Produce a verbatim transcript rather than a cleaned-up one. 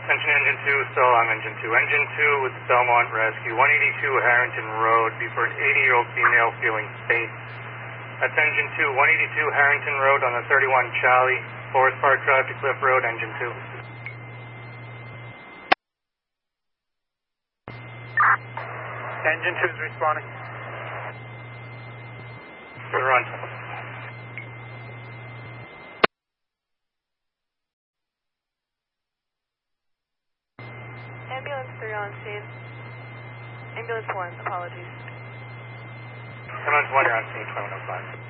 Attention Engine two, still on Engine two. Engine two with Belmont Rescue, one eighty-two Harrington Road, be for an eighty-year-old female feeling safe. That's Engine two, one eighty-two Harrington Road on the thirty-one Charlie, Forest Park Drive to Cliff Road, Engine two. Engine two is responding. We're on. Ambulance three on scene. Ambulance one, apologies. Ambulance one, you're on scene, twenty-one oh five.